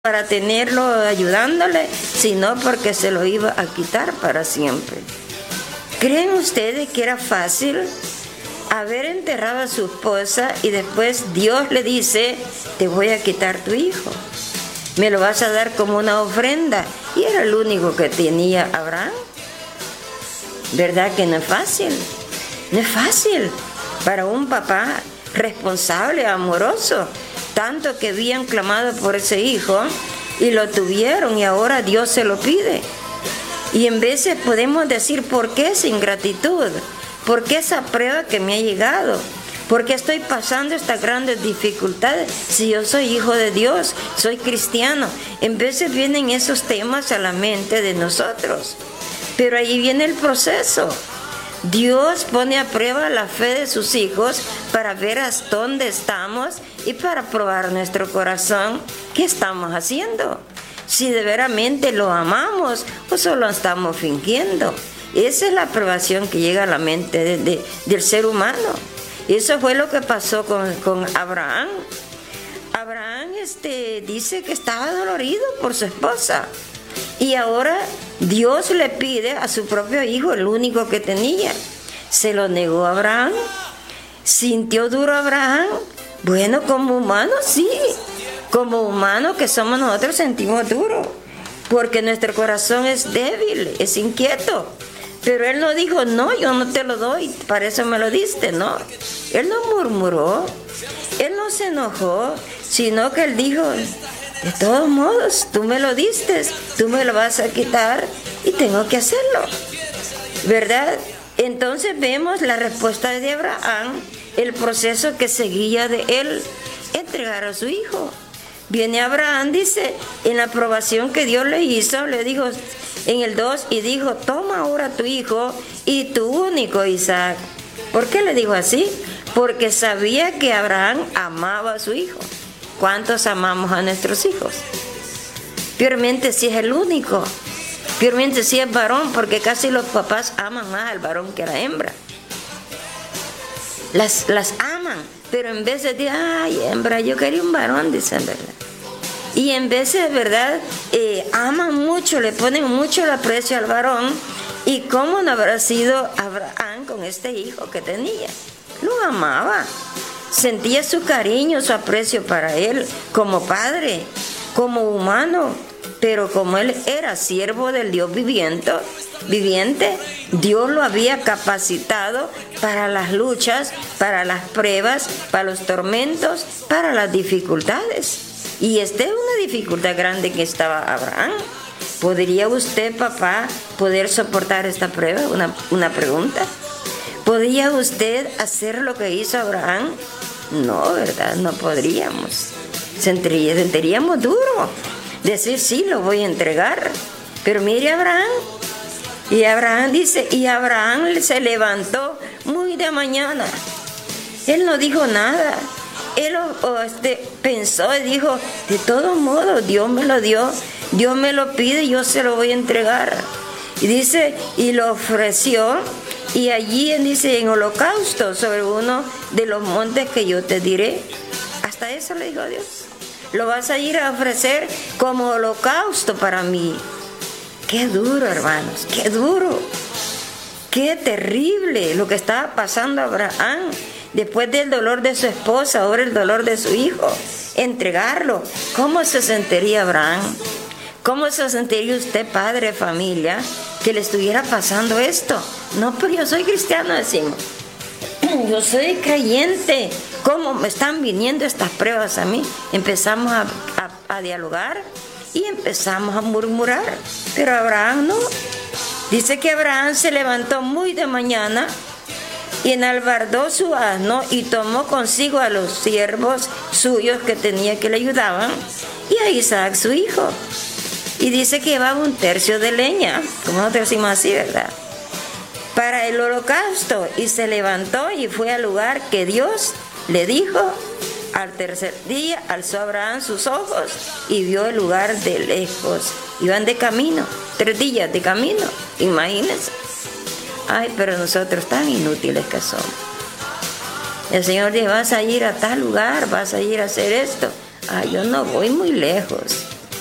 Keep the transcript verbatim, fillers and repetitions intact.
para tenerlo ayudándole, sino porque se lo iba a quitar para siempre. ¿Creen ustedes que era fácil haber enterrado a su esposa y después Dios le dice, te voy a quitar tu hijo, me lo vas a dar como una ofrenda? Y era el único que tenía Abraham. ¿Verdad que no es fácil? No es fácil para un papá responsable, amoroso, tanto que habían clamado por ese hijo y lo tuvieron y ahora Dios se lo pide. Y en veces podemos decir, ¿por qué esa ingratitud? ¿Por qué esa prueba que me ha llegado? ¿Por qué estoy pasando estas grandes dificultades? Si yo soy hijo de Dios, soy cristiano. En veces vienen esos temas a la mente de nosotros. Pero ahí viene el proceso. Dios pone a prueba la fe de sus hijos para ver hasta dónde estamos y para probar nuestro corazón. ¿Qué estamos haciendo? Si de veramente lo amamos o solo estamos fingiendo. Esa es la aprobación que llega a la mente de, de, del ser humano. Eso fue lo que pasó con, con Abraham. Abraham este, dice que estaba dolorido por su esposa. Y ahora Dios le pide a su propio hijo, el único que tenía. Se lo negó a Abraham. ¿Sintió duro Abraham? Bueno, como humano sí. Como humano que somos nosotros sentimos duro. Porque nuestro corazón es débil, es inquieto. Pero él no dijo, no, yo no te lo doy, para eso me lo diste, no. Él no murmuró, él no se enojó, sino que él dijo, de todos modos, tú me lo diste, tú me lo vas a quitar y tengo que hacerlo, ¿verdad? Entonces vemos la respuesta de Abraham, el proceso que seguía de él, entregar a su hijo. Viene Abraham, dice, en la aprobación que Dios le hizo, le dijo en el dos, y dijo, toma ahora tu hijo y tu único Isaac. ¿Por qué le dijo así? Porque sabía que Abraham amaba a su hijo. ¿Cuántos amamos a nuestros hijos? Peormente si es el único, peormente si es varón, porque casi los papás aman más al varón que a la hembra. Las, las aman, pero en vez de decir, ay, hembra, yo quería un varón, dicen, ¿verdad? Y en vez de, ¿verdad? Eh, aman mucho, le ponen mucho el aprecio al varón. ¿Y cómo no habrá sido Abraham con este hijo que tenía? Lo amaba, sentía su cariño, su aprecio para él, como padre, como humano. Pero como él era siervo del Dios viviente, viviente, Dios lo había capacitado para las luchas, para las pruebas, para los tormentos, para las dificultades. Y esta es una dificultad grande que estaba Abraham. ¿Podría usted, papá, poder soportar esta prueba? Una, una pregunta. ¿Podría usted hacer lo que hizo Abraham? No, ¿verdad? No podríamos. Sentiría, sentiríamos duro. Decir, sí, lo voy a entregar. Pero mire a Abraham. Y Abraham dice, y Abraham se levantó muy de mañana. Él no dijo nada. Él o, o este, pensó y dijo, de todos modos, Dios me lo dio, Dios me lo pide, yo se lo voy a entregar. Y dice, y lo ofreció, y allí dice, en holocausto, sobre uno de los montes que yo te diré. Hasta eso le dijo Dios. Lo vas a ir a ofrecer como holocausto para mí. Qué duro, hermanos, qué duro. Qué terrible lo que estaba pasando a Abraham. Después del dolor de su esposa, ahora el dolor de su hijo. Entregarlo. ¿Cómo se sentiría Abraham? ¿Cómo se sentiría usted, padre de familia, que le estuviera pasando esto? No, pero yo soy cristiano, decimos. Yo soy creyente. ¿Cómo me están viniendo estas pruebas a mí? Empezamos a, a, a dialogar y empezamos a murmurar. Pero Abraham no. Dice que Abraham se levantó muy de mañana y enalbardó su asno y tomó consigo a los siervos suyos que tenía que le ayudaban y a Isaac su hijo. Y dice que llevaba un tercio de leña, como nosotros decimos así, ¿verdad? Para el holocausto, y se levantó y fue al lugar que Dios le dijo. Al tercer día alzó Abraham sus ojos y vio el lugar de lejos. Iban de camino, tres días de camino, imagínense. Ay, pero nosotros tan inútiles que somos. El Señor dice, vas a ir a tal lugar, vas a ir a hacer esto. Ay, yo no voy muy lejos.